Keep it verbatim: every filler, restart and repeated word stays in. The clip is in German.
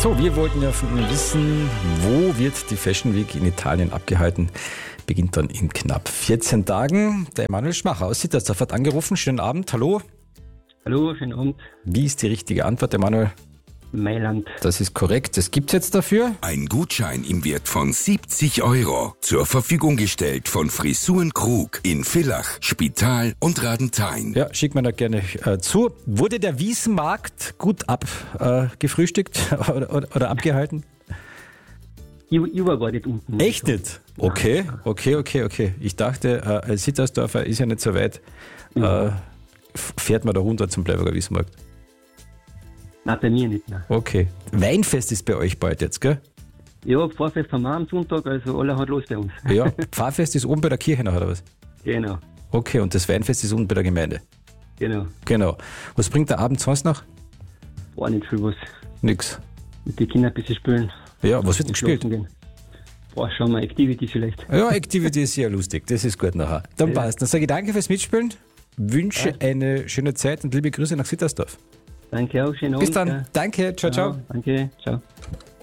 So, wir wollten ja von Ihnen wissen, wo wird die Fashion Week in Italien abgehalten? Beginnt dann in knapp vierzehn Tagen. Der Emanuel Schmacher aus Sittersdorf hat angerufen. Schönen Abend, hallo. Hallo, schönen Abend. Wie ist die richtige Antwort, Emanuel? Mailand. Das ist korrekt. Das gibt's jetzt dafür. Ein Gutschein im Wert von siebzig Euro. Zur Verfügung gestellt von Frisuren Krug in Villach, Spital und Radenthein. Ja, schickt man da gerne äh, zu. Wurde der Wiesenmarkt gut abgefrühstückt äh, oder, oder, oder abgehalten? Ich, ich war gar nicht unten. Echt nicht? Okay, okay, okay, okay. Ich dachte, äh, als Sittersdorfer ist ja nicht so weit. Äh, fährt man da runter zum Bleiberger Wiesenmarkt? Nein, bei mir nicht. Nein. Okay. Weinfest ist bei euch bald jetzt, gell? Ja, Pfarrfest haben wir am Sonntag, also alle hat los bei uns. Ja, Pfarrfest ist oben bei der Kirche nachher, oder was? Genau, Okay, und das Weinfest ist unten bei der Gemeinde. genau. Genau. Was bringt der Abend sonst noch? War nicht viel was. Nix. Mit den Kindern ein bisschen spielen. Ja, was wird denn gespielt? Schlafen gehen. Boah, schauen wir, Activity vielleicht. Ja, Activity ist sehr lustig. Das ist gut nachher. Dann Ja. passt. Dann sage ich danke fürs Mitspielen. Wünsche Ja. eine schöne Zeit und liebe Grüße nach Sittersdorf. Danke auch, schönen Bis Abend. dann. ja. Danke. Ciao, ciao. Danke, ciao.